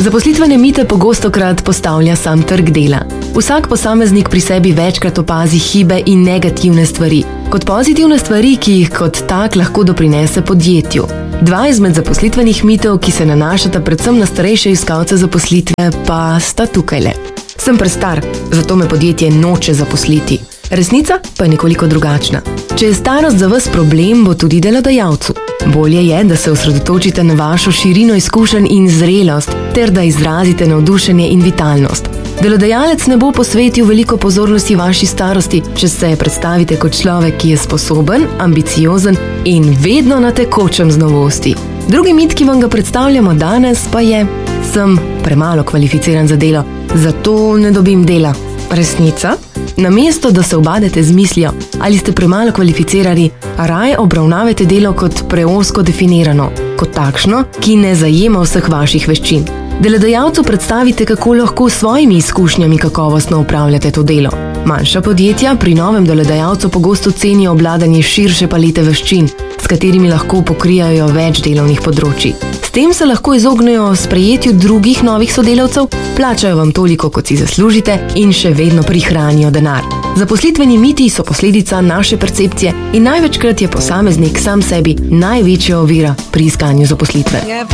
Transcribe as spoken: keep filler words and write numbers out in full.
Zaposlitvene mite pogostokrat postavlja sam trg dela. Vsak posameznik pri sebi večkrat opazi hibe in negativne stvari, kot pozitivne stvari, ki jih kot tak lahko doprinese podjetju. Dva izmed zaposlitvenih mitov, ki se nanašata predvsem na starejše iskalce zaposlitve, pa sta tukajle. Sem prestar, zato me podjetje noče zaposliti. Resnica pa je nekoliko drugačna. Če je starost za vas problem, bo tudi delodajalcu. Bolje je, da se osredotočite na vašo širino izkušenj in zrelost, ter da izrazite navdušenje in vitalnost. Delodajalec ne bo posvetil veliko pozornosti vaši starosti, če se predstavite kot človek, ki je sposoben, ambiciozen in vedno na tekočem z novosti. Drugi mit, ki vam ga predstavljamo danes, pa je: sem premalo kvalificiran za delo, zato ne dobim dela. Resnica? Namesto, da se ubadete z mislijo, ali ste premalo kvalificirani, raje obravnavajte delo kot preozko definirano, kot takšno, ki ne zajema vseh vaših veščin. Delodajalcu predstavite, kako lahko s svojimi izkušnjami kakovostno upravljate to delo. Manjša podjetja pri novem delodajalcu pogosto cenijo obvladanje širše palete veščin, s katerimi lahko pokrijajo več delovnih področij. S tem se lahko izognejo sprejetju drugih novih sodelavcev, plačajo vam toliko, kot si zaslužite, in še vedno prihranijo denar. Zaposlitveni miti so posledica naše percepcije in največkrat je posameznik sam sebi največja ovira pri iskanju zaposlitve.